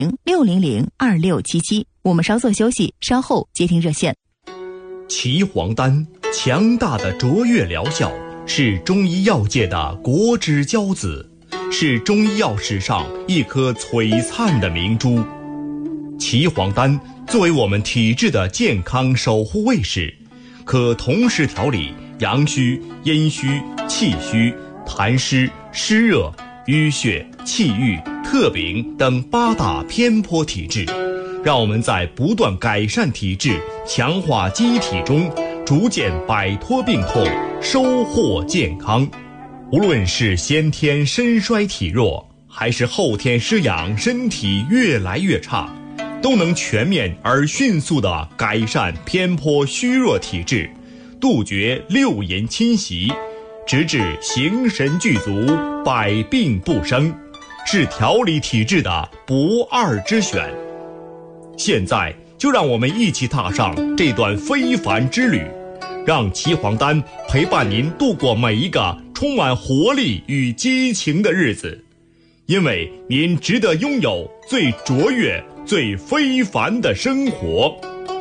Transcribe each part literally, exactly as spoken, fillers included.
六零零二六七七。我们稍作休息，稍后接听热线。 岐黄丹强大的卓越疗效，是中医药界的国之骄子，是中医药史上一颗璀璨的明珠。岐黄丹作为我们体质的健康守护卫士，可同时调理阳虚、阴虚、气虚、痰湿、湿热、淤血、气郁、特禀等八大偏颇体质，让我们在不断改善体质、强化机体中，逐渐摆脱病痛，收获健康。无论是先天身衰体弱，还是后天失养，身体越来越差，都能全面而迅速地改善偏颇虚弱体质，杜绝六淫侵袭，直至形神俱足，百病不生，是调理体质的不二之选。现在就让我们一起踏上这段非凡之旅，让岐黄丹陪伴您度过每一个充满活力与激情的日子，因为您值得拥有最卓越、最非凡的生活。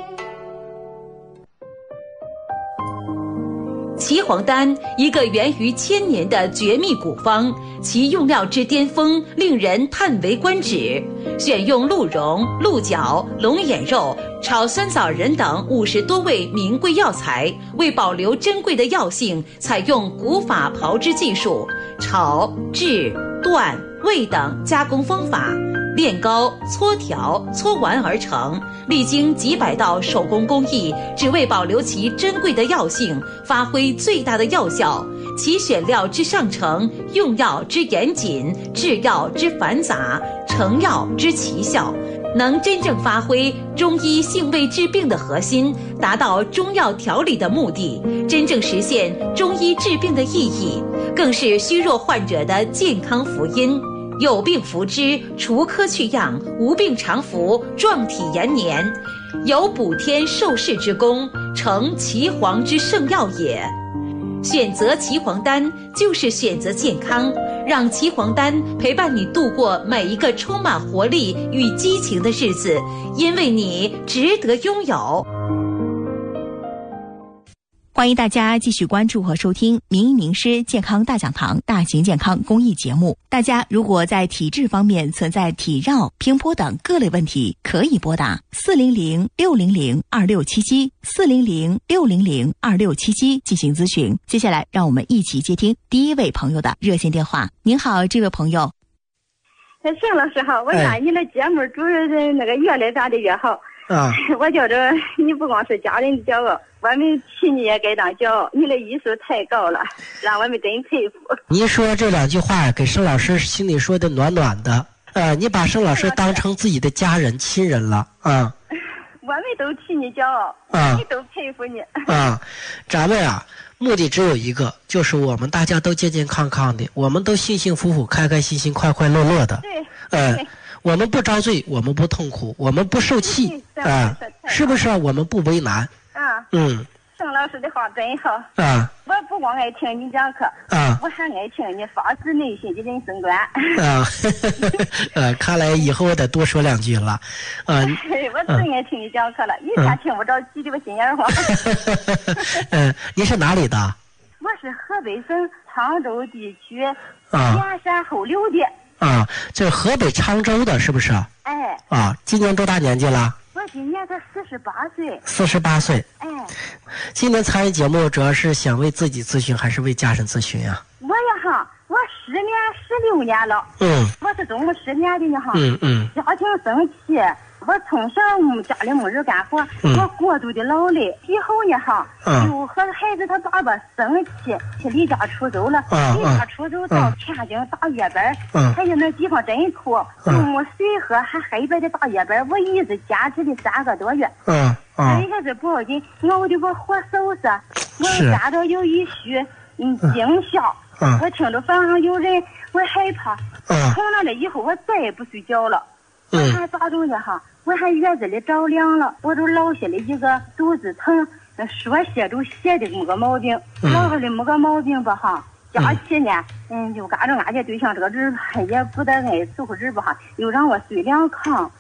岐黄丹，一个源于千年的绝密古方，其用料之巅峰令人叹为观止。选用鹿茸、鹿角、龙眼肉、炒酸枣仁等五十多味名贵药材，为保留珍贵的药性，采用古法炮制技术，炒、制、断、煨等加工方法，炼膏、搓调、搓丸而成，历经几百道手工工艺，只为保留其珍贵的药性，发挥最大的药效。其选料之上乘，用药之严谨，制药之繁杂，成药之奇效，能真正发挥中医性味治病的核心，达到中药调理的目的，真正实现中医治病的意义，更是虚弱患者的健康福音。有病服之，除科去样；无病常服，壮体延年。有补天受世之功，成岐黄之圣药也。选择岐黄丹，就是选择健康，让岐黄丹陪伴你度过每一个充满活力与激情的日子，因为你值得拥有。 欢迎大家继续关注和收听名医名师健康大讲堂大型健康公益节目。大家如果在体质方面存在体绕、偏颇等各类问题，可以拨打四零零六零零二六七七四零零六零零二六七七进行咨询。接下来让我们一起接听第一位朋友的热线电话。您好，这位朋友。 盛老师好，我看你的节目主要是那个越来越的越好啊！我觉着你不光是家人的骄傲，我们亲戚也该当骄傲。你的艺术太高了，让我们真佩服。 您说这两句话给盛老师心里说的暖暖的，呃，你把盛老师当成自己的家人、亲人了啊！ 我们都替你骄傲，啊，你都佩服你啊！咱们啊，目的只有一个，就是我们大家都健健康康的，我们都幸幸福福、开开心心、快快乐乐的。 对， 呃。我们不遭罪，我们不痛苦，我们不受气啊，是不是？我们不为难啊。 嗯， 盛老师的话真好啊。 我不光爱听你讲课啊，我还爱听你发自内心的人生观啊。呃，看来以后我得多说两句了啊。 我最爱听你讲课了，一天听不着几句心眼话。 嗯，你是哪里的？ 我是河北省沧州地区盐山后流的。 啊，这是河北沧州的，是不是？ 哎， 啊，今年多大年纪了？ 我今年才四十八岁。 四十八岁。 哎， 今年参与节目主要是想为自己咨询，还是为家人咨询呀？ 我呀哈，我十年十六年了。嗯，我是中国十年的呢哈。嗯嗯。家庭生气，我从小家里没人干活，嗯、我过度的劳累，以后呢哈，嗯、就和孩子他爸爸生气，去离家出走了。嗯、离家出走到天津大月班，嗯、哎呀那地方真苦，又没水喝，还黑白的大月班，我一直坚持了三个多月。嗯嗯。一开始不要紧，熬的我火手子，我感到有一虚，嗯惊吓。嗯、我听着房上有人，我害怕。嗯。从那了以后，我再也不睡觉了。我还咋着呢哈？我还月子里着凉了，我都落下了一个肚子疼，说写就写的没个毛病，落下的没个毛病吧哈。 加起呢，嗯，就赶着俺家对象这个人也不得爱伺候人吧哈，又让我睡两炕。